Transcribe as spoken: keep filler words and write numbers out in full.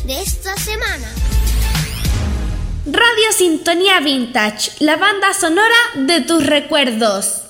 de esta semana. Radio Sintonía Vintage, la banda sonora de tus recuerdos.